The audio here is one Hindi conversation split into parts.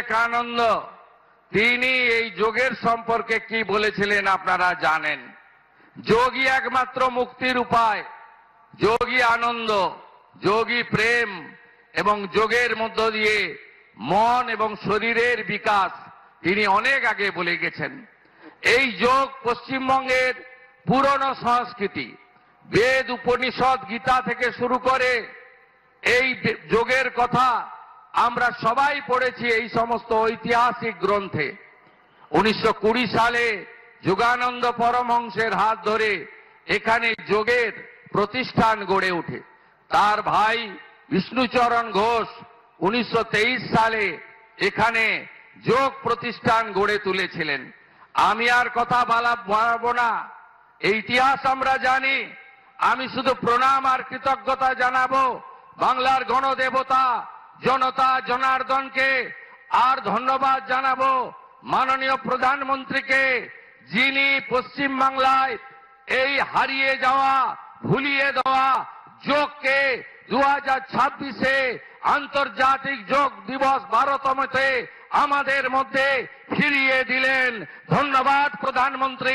বিবেকানন্দ তিনি এই যোগের সম্পর্কে কি বলেছিলেন আপনারা জানেন। যোগই একমাত্র মুক্তির উপায়, যোগী আনন্দ, যোগী প্রেম এবং যোগের মধ্য দিয়ে মন এবং শরীরের বিকাশ তিনি অনেক আগে বলে গেছেন। এই যোগ পশ্চিমবঙ্গের পুরনো সংস্কৃতি, বেদ উপনিষদ গীতা থেকে শুরু করে এই যোগের কথা আমরা সবাই পড়েছি এই সমস্ত ঐতিহাসিক গ্রন্থে। 1920 সালে যোগানন্দ পরমহংসের হাত ধরে এখানে যোগের প্রতিষ্ঠান গড়ে ওঠে। তার ভাই বিষ্ণুচরণ ঘোষ 1923 সালে এখানে যোগ প্রতিষ্ঠান গড়ে তুলেছিলেন। আমি আর কথা বাড়াবো না, এই ইতিহাস আমরা জানি। আমি শুধু প্রণাম আর কৃতজ্ঞতা জানাবো বাংলার গণদেবতা জনতা জনার্দনকে, আর ধন্যবাদ জানাবো মাননীয় প্রধানমন্ত্রীকে, যিনি পশ্চিম বাংলায় এই হারিয়ে যাওয়া ভুলিয়ে দেওয়া যোগকে 2026-এ আন্তর্জাতিক যোগ দিবস 12তমতে আমাদের মধ্যে ফিরিয়ে দিলেন। ধন্যবাদ প্রধানমন্ত্রী,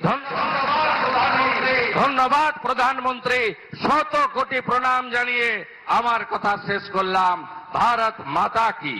ধন্যবাদ প্রধানমন্ত্রী। শত কোটি প্রণাম জানিয়ে আমার কথা শেষ করলাম। ভারত মাতা কি।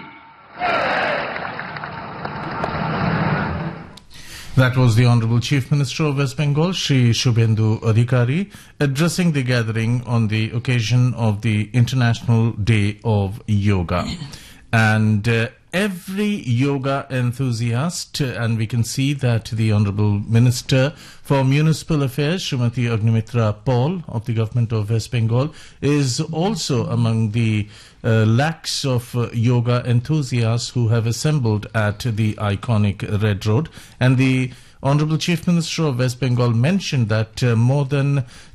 That was the Honorable Chief Minister of West Bengal, Shri Shubhendu Adhikari, addressing the gathering on the occasion of the International Day of Yoga. And every yoga enthusiast, and we can see that the Honorable Minister for Municipal Affairs, Srimati Agnimitra Paul of the Government of West Bengal, is also among the lakhs of yoga enthusiasts who have assembled at the iconic Red Road. And the Honorable Chief Minister of West Bengal mentioned that more than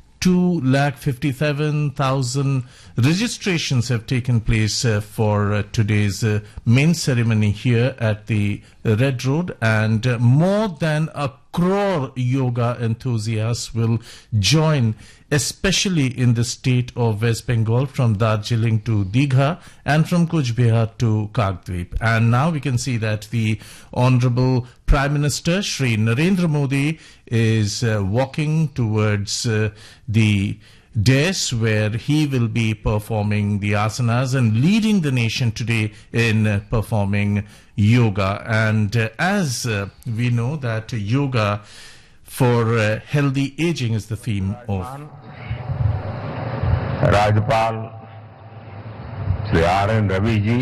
2,57,000 registrations have taken place for today's main ceremony here at the Red Road, and more than 1 crore yoga enthusiasts will join, especially in the state of West Bengal, from Darjeeling to Digha and from Kuch Behar to Kakdweep. And now we can see that the Honorable Prime Minister Shri Narendra Modi is walking towards the dais where he will be performing the asanas and leading the nation today in performing yoga. And as we know that yoga for healthy aging is the theme of राज्यपाल श्री RN रवि जी,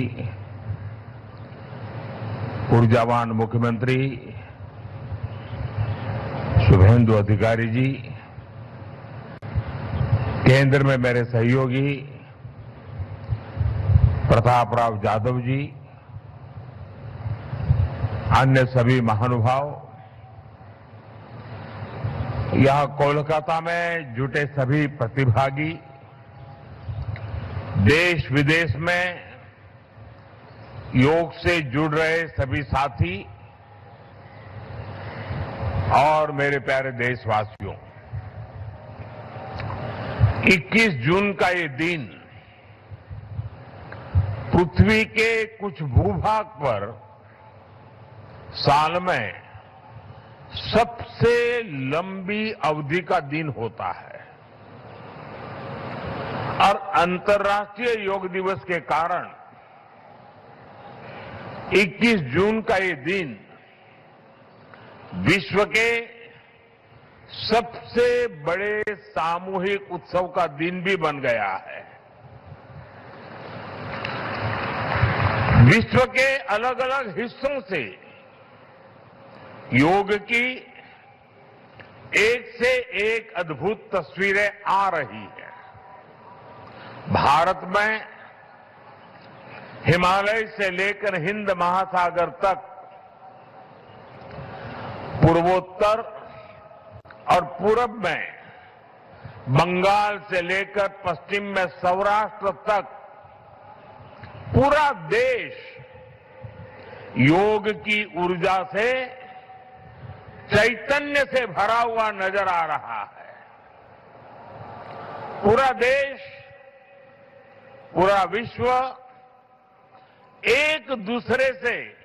ऊर्जावान मुख्यमंत्री शुभेंदु अधिकारी जी, केंद्र में मेरे सहयोगी प्रताप राव जाधव जी, अन्य सभी महानुभाव, यहां कोलकाता में जुटे सभी प्रतिभागी, देश विदेश में योग से जुड़ रहे सभी साथी और मेरे प्यारे देशवासियों, 21 जून का ये दिन पृथ्वी के कुछ भूभाग पर साल में सबसे लंबी अवधि का दिन होता है, और अंतर्राष्ट्रीय योग दिवस के कारण 21 जून का ये दिन विश्व के सबसे बड़े सामूहिक उत्सव का दिन भी बन गया है। विश्व के अलग अलग हिस्सों से योग की एक से एक अद्भुत तस्वीरें आ रही हैं। भारत में हिमालय से लेकर हिंद महासागर तक, पूर्वोत्तर और पूरब में बंगाल से लेकर पश्चिम में सौराष्ट्र तक पूरा देश योग की ऊर्जा से, चैतन्य से भरा हुआ नजर आ रहा है। पूरा देश, पूरा विश्व एक दूसरे से